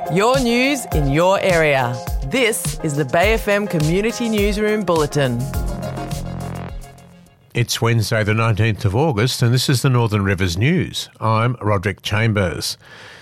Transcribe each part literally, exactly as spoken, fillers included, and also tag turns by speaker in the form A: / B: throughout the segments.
A: Your news in your area. This is the Bay F M Community Newsroom Bulletin.
B: It's Wednesday the nineteenth of August and this is the Northern Rivers News. I'm Roderick Chambers.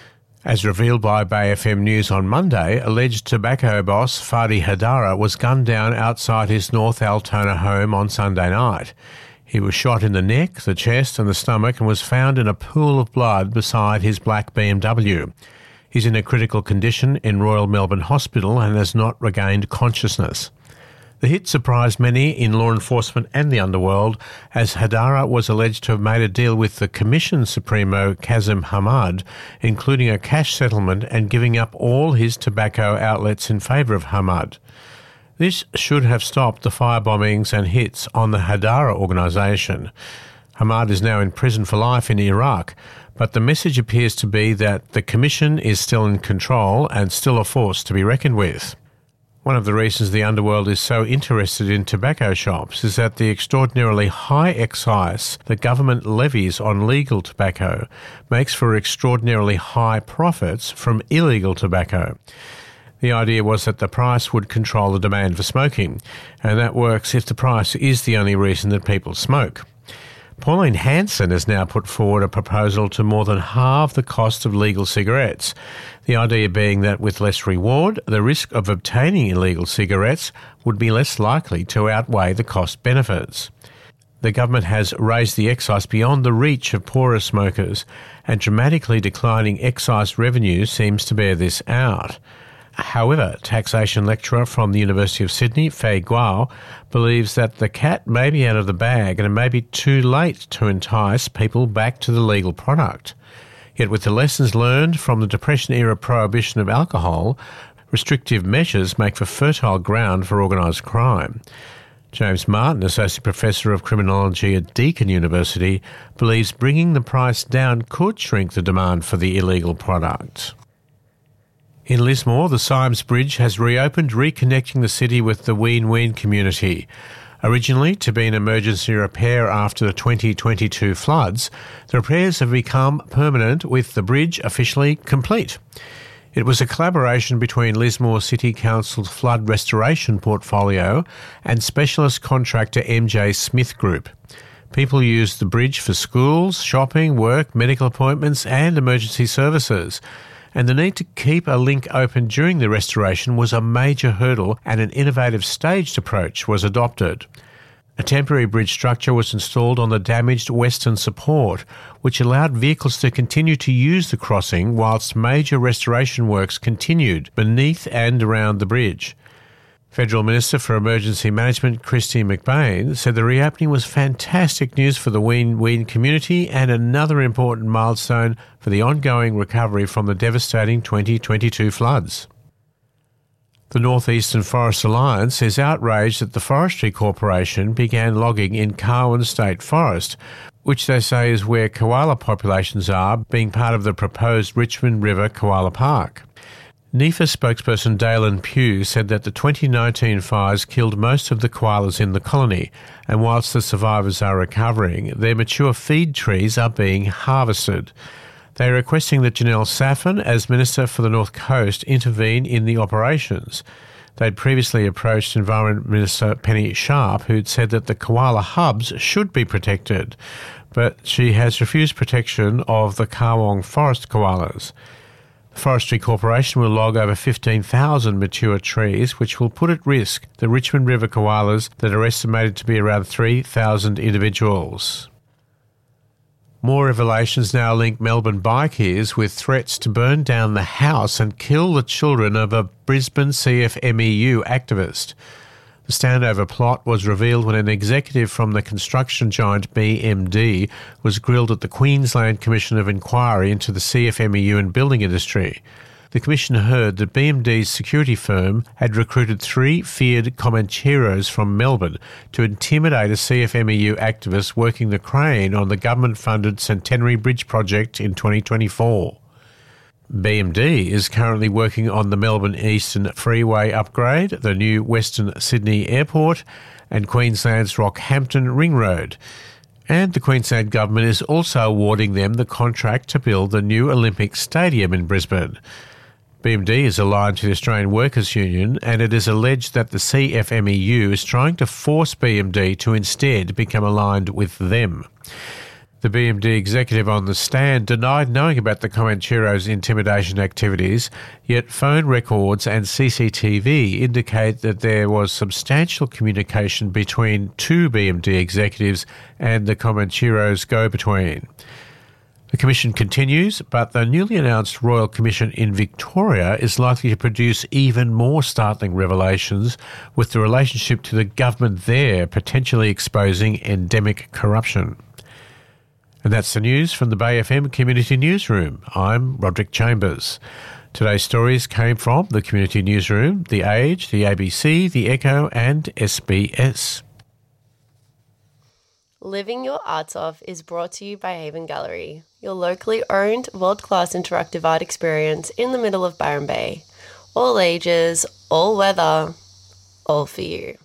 B: As revealed by Bay F M News on Monday, alleged tobacco boss Fadi Hadara was gunned down outside his North Altona home on Sunday night. He was shot in the neck, the chest and the stomach and was found in a pool of blood beside his black B M W. He's in a critical condition in Royal Melbourne Hospital and has not regained consciousness. The hit surprised many in law enforcement and the underworld, as Hadara was alleged to have made a deal with the Commission Supremo Kazim Hamad, including a cash settlement and giving up all his tobacco outlets in favour of Hamad. This should have stopped the firebombings and hits on the Hadara organisation. Hamad is now in prison for life in Iraq, but the message appears to be that the Commission is still in control and still a force to be reckoned with. One of the reasons the underworld is so interested in tobacco shops is that the extraordinarily high excise the government levies on legal tobacco makes for extraordinarily high profits from illegal tobacco. The idea was that the price would control the demand for smoking, and that works if the price is the only reason that people smoke. Pauline Hanson has now put forward a proposal to more than halve the cost of legal cigarettes, the idea being that with less reward, the risk of obtaining illegal cigarettes would be less likely to outweigh the cost benefits. The government has raised the excise beyond the reach of poorer smokers, and dramatically declining excise revenue seems to bear this out. However, taxation lecturer from the University of Sydney, Fei Guo, believes that the cat may be out of the bag and it may be too late to entice people back to the legal product. Yet with the lessons learned from the Depression-era prohibition of alcohol, restrictive measures make for fertile ground for organised crime. James Martin, Associate Professor of Criminology at Deakin University, believes bringing the price down could shrink the demand for the illegal product. In Lismore, the Symes Bridge has reopened, reconnecting the city with the Ween Ween community. Originally to be an emergency repair after the twenty twenty-two floods, the repairs have become permanent with the bridge officially complete. It was a collaboration between Lismore City Council's flood restoration portfolio and specialist contractor M J Smith Group. People used the bridge for schools, shopping, work, medical appointments and emergency services. And the need to keep a link open during the restoration was a major hurdle, and an innovative staged approach was adopted. A temporary bridge structure was installed on the damaged western support, which allowed vehicles to continue to use the crossing whilst major restoration works continued beneath and around the bridge. Federal Minister for Emergency Management Kristy McBain said the reopening was fantastic news for the Ween Ween community and another important milestone for the ongoing recovery from the devastating twenty twenty-two floods. The North Eastern Forest Alliance is outraged that the Forestry Corporation began logging in Carwin State Forest, which they say is where koala populations are, being part of the proposed Richmond River Koala Park. N E F A spokesperson Dalen Pugh said that the twenty nineteen fires killed most of the koalas in the colony, and whilst the survivors are recovering, their mature feed trees are being harvested. They are requesting that Janelle Saffin, as Minister for the North Coast, intervene in the operations. They'd previously approached Environment Minister Penny Sharp, who'd said that the koala hubs should be protected, but she has refused protection of the Karwong forest koalas. The Forestry Corporation will log over fifteen thousand mature trees, which will put at risk the Richmond River koalas that are estimated to be around three thousand individuals. More revelations now link Melbourne bikiers with threats to burn down the house and kill the children of a Brisbane C F M E U activist. The standover plot was revealed when an executive from the construction giant B M D was grilled at the Queensland Commission of Inquiry into the C F M E U and building industry. The Commission heard that B M D's security firm had recruited three feared Comancheros from Melbourne to intimidate a C F M E U activist working the crane on the government-funded Centenary Bridge project in twenty twenty-four. B M D is currently working on the Melbourne Eastern Freeway upgrade, the new Western Sydney Airport and Queensland's Rockhampton Ring Road. And the Queensland Government is also awarding them the contract to build the new Olympic Stadium in Brisbane. B M D is aligned to the Australian Workers' Union, and it is alleged that the C F M E U is trying to force B M D to instead become aligned with them. The B M D executive on the stand denied knowing about the Comancheros' intimidation activities, yet phone records and C C T V indicate that there was substantial communication between two B M D executives and the Comancheros' go-between. The commission continues, but the newly announced Royal Commission in Victoria is likely to produce even more startling revelations, with the relationship to the government there potentially exposing endemic corruption. And that's the news from the Bay F M Community Newsroom. I'm Roderick Chambers. Today's stories came from the Community Newsroom, The Age, the A B C, The Echo and S B S.
C: Living Your Arts Off is brought to you by Haven Gallery, your locally owned world-class interactive art experience in the middle of Byron Bay. All ages, all weather, all for you.